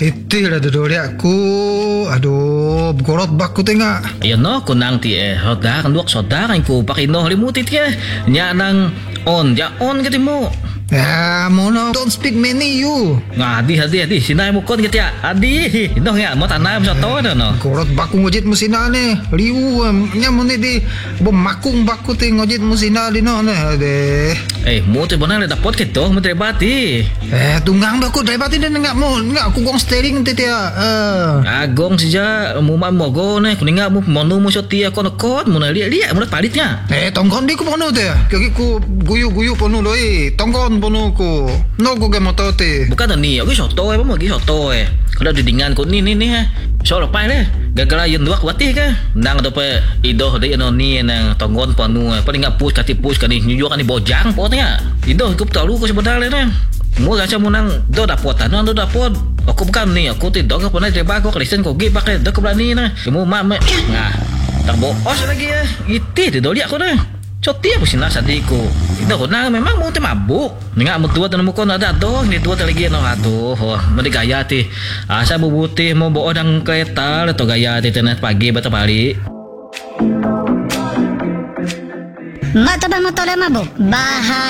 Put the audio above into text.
Itu lah dodol aku. Aduh, gorot baku tengah. Ayan no, kunang ti hoda kan duak soda kan ku pakino halimutit ya. Nya nang on, ya on kati mo. Ya, mono don't speak many you. Adi sinay mo kon kati ya. Adi, ino nga mo tanam sa to no. Gorot baku ngojit musina ne. Liu nya mo ne di bemakung baku te ngojit musina di no ne. Ade. Mo te bonang le dapot kito mo trebati. Tunggang baku drebati ne ngak aku gong steering te ya. Agong sija mo mo go ne kuninga mo monu mo sotia kon kot mo na liat mo palitnya. Tongkon di ku pono te. Kaki ku guyu pono loi. Tongkon pono ku. No ku ge moto te. Bukan ni, aku soto mo gi soto Kalau didingan ko ni so lepai le. Gagala yun duak wati ka. Nang do pe ido de no ni nang tonggon panu paling ngapus kati pus kani nyuyo kani bojang potnya. Ido ku talu ko sebenarnya ne. Mo gacha mo nang do dapot do dapot. Aku bukan nih, aku tidak pernah coba aku kristen kok gi pakai dak berani na. Kamu mak nah. Tak boos lagi ya. Iti didoli aku na. Cotia po sinasa di ko. Ito ko na memang mo mabuk. Nga mo tuwa tanong mo ko na dato. Hindi tuwa talagi no ato. Madigaya ti. Asa bubuti mo buo ng kereta. Ito gaya ti tenet pagi bata pali. Mata ba mo tole mabuk? Bahaya.